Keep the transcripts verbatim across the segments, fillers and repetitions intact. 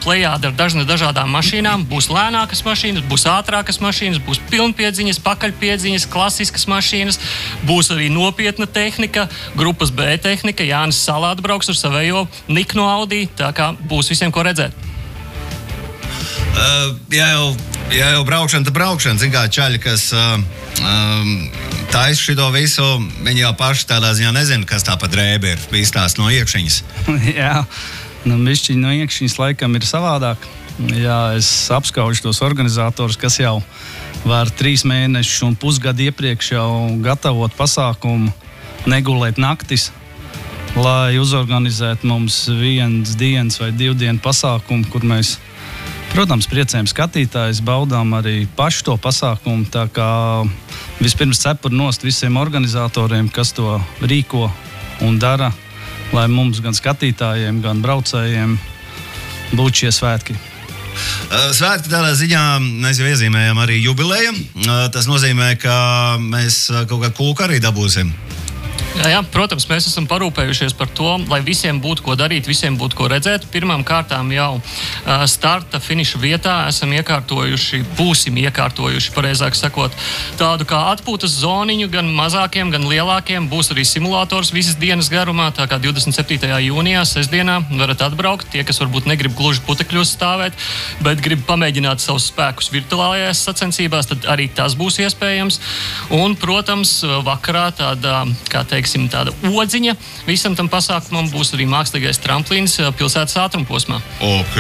plejāda ar dažna dažādām mašīnām. Būs lēnākas mašīnas, būs ātrākas mašīnas, būs pilnpiedziņas, pakaļpiedziņas, klasiskas mašīnas, būs arī nopietna tehnika, grupas B tehnika. Jānis Salāta brauks ar savējo Niknu Audi, tā kā būs visiem ko redzēt. Uh, ja, jau, ja jau braukšana, tad braukšana. Zin kā čaļi, kas uh, um, taisa šito visu, viņi jau paši tādā ziņā nezina, kas tā pa drēbe ir. Izstāst no iekšiņas. Jā, nu bišķiņ no iekšiņas laikam ir savādāk. Jā, es apskaužu tos organizatorus, kas jau var trīs mēnešus un pusgadu iepriekš jau gatavot pasākumu, negulēt naktis, lai uzorganizētu mums vienas dienas vai divu dienu pasākumu, kur mēs, protams, priecējam skatītājus, baudām arī pašu to pasākumu. Tā kā vispirms cepur nost visiem organizatoriem, kas to rīko un dara, lai mums gan skatītājiem, gan braucējiem būtu šie svētki. Svētki tādā ziņā mēs jau iezīmējam arī jubileju. Tas nozīmē, ka mēs kaut kādu kūku arī dabūsim. Jā, jā, protams, mēs esam parūpējušies par to, lai visiem būtu ko darīt, visiem būtu ko redzēt. Pirmām kārtām jau uh, starta finiša vietā esam iekārtojuši, būsim iekārtojuši, pareizāk sakot, tādu kā atpūtas zoniņu, gan mazākiem, gan lielākiem. Būs arī simulators visas dienas garumā, tā kā divdesmit septītajā jūnijā, sestdienā, varat atbraukt. Tie, kas varbūt negrib gluži putekļos stāvēt, bet grib pamēģināt savus spēkus virtuālajās sacensībās, tad arī tas būs iespējams. Un, protams, vakarā tāda, kā teikt, tāda odziņa. Visam tam pasākumam būs arī mākslīgais tramplīns pilsētas ātrumposmā. Ok!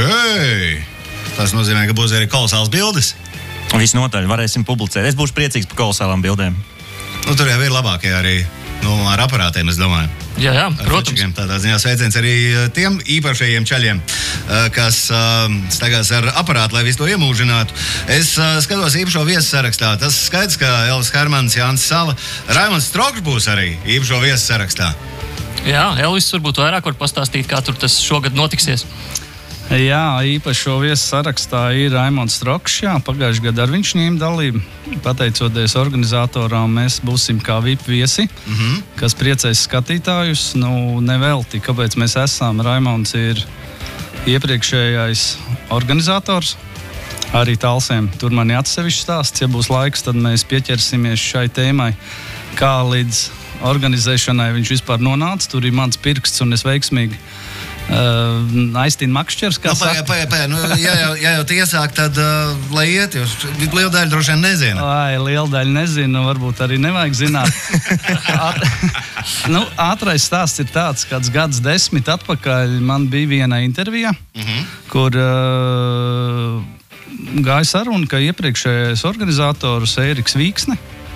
Tas nozīmē, ka būs arī kolosāls bildes. Visnotaļ varēsim publicēt. Es būšu priecīgs par kolosālām bildēm. Nu, tur jau ir labākie arī, nu, ar aparātiem, es domāju. Jā, jā, protams. Fečakiem, tādā ziņā sveiciens arī tiem īpašajiem čaļiem, kas staigās ar aparātu, lai visu to iemūžinātu. Es skatos īpašo viesu sarakstā. Tas skaidrs, ka Elvis Hermans, Jānis Sala, Raimonds Strokšs būs arī īpašo viesu sarakstā. Jā, Elvis varbūt vairāk var pastāstīt, kā tur tas šogad notiksies. Jā, īpašo viesu sarakstā ir Raimonds Strokšs. Jā, pagājušajā gadā ar viņš ņēma dalību. Pateicoties organizatorām, mēs būsim kā V I P viesi, mm-hmm. kas priecēs skatītājus. Nu, nevelti, kāpēc mēs esam. Raimonds ir iepriekšējais organizators. Arī Talsiem. Tur man ir atsevišķs stāsts. Ja būs laiks, tad mēs pieķersimies šai tēmai, kā līdz organizēšanai viņš vispār nonāca. Tur ir mans pirksts un es veiksmīgi Uh, Aistīna Makšķers, kā nu, saka. Pagaid, pagaid, nu, ja jau, ja jau tiesāk, tad uh, lai iet, jo liela daļa droši vien nezina. Ai, liela daļa nezina, varbūt arī nevajag zināt. At, nu, ātrais stāsts ir tāds, kāds gads desmit atpakaļ man bija viena intervija, mm-hmm. kur uh, gāja saruna, ka iepriekšējais organizators Ēriks Vīksne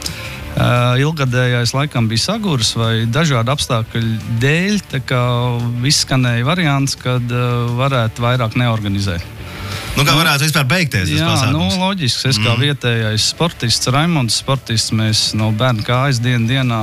Uh, ilgadējais laikam bija saguris vai dažādu apstākļu dēļ, tā kā izskanēja variants, kad uh, varētu vairāk neorganizēt. Nu, kā varētu vispār beigties tas jā, pasākums? Nu, loģiski. Es kā mm. vietējais sportists, Raimonds sportists, mēs no bērnu kājas dienu dienā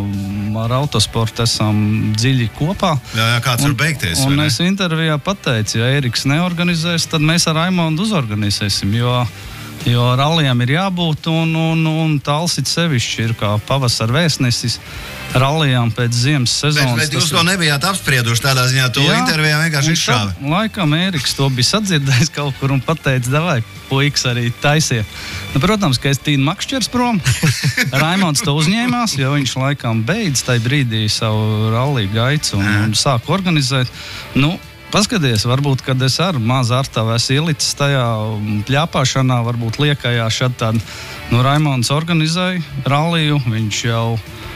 ar autosportu esam dziļi kopā. Jā, jā, kāds var beigties? Un, un es intervijā pateicu, ja Ēriks neorganizēs, tad mēs ar Raimondu uzorganizēsim, jo Jo rallijam ir jābūt, un, un, un Talsit sevišķi ir kā pavasara vēstnesis rallijām pēc ziemas sezonas. Bet, bet jūs to nebijāt apsprieduši tādā ziņā, to jā, intervijā vienkārši izšāva. Laikam Ēriks to bija sadzirdējis kaut kur un pateica, davai, puikas arī taisiet. Nu, protams, ka es tīnu Makšķers prom. Raimonds to uzņēmās, jo viņš laikam beidz tai brīdī savu ralliju gaitu un, un sāk organizēt. Nu, paskaties, varbūt, kad es ar mazu artavu esmu ielicis tajā pļāpāšanā, varbūt liekajā šad tādu, nu, Raimonds organizēja ralliju, viņš jau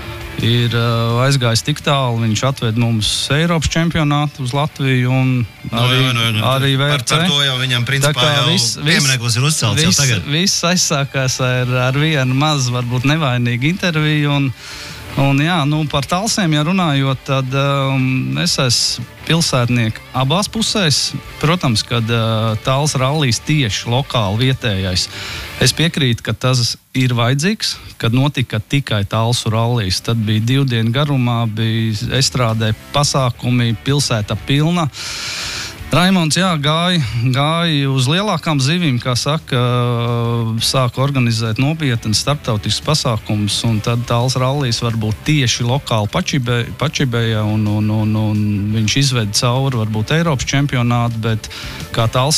ir uh, aizgājis tik tālu, viņš atved mums Eiropas čempionātu uz Latviju un arī, no, no, no, arī V R C. Par, par to jau viņam principā jau vis, piemineklis ir uzcelts vis, jau tagad. Viss aizsākās ar, ar vienu mazu, varbūt nevainīgu interviju un Un jā, nu, par Talsiem, ja runājot, tad um, es esmu pilsētnieki abās pusēs. Protams, kad uh, Tals rallijs tieši lokāli vietējais. Es piekrītu, ka tas ir vajadzīgs, kad notika tikai Talsu rallijs. Tad bija divu dienu garumā, bija estrādē pasākumi, pilsēta pilna. Raimonds, jā, gāja, gāja uz lielākām zivīm, kā saka, sāka organizēt nopietnas starptautiskas pasākumus, un tad Tals rallijs varbūt tieši lokāli pačibē, pačibēja, un, un, un, un viņš izved cauri varbūt Eiropas čempionātu, bet kā Tals